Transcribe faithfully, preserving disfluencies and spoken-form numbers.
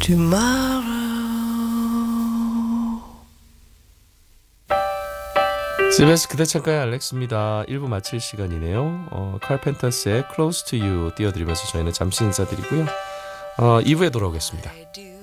tomorrow. 씨비에스 그대 창가의 알렉스입니다. 일 부 마칠 시간이네요. 어, 칼펜터스의 Close to You 띄워드리면서 저희는 잠시 인사드리고요. 어, 이 부에 돌아오겠습니다. I do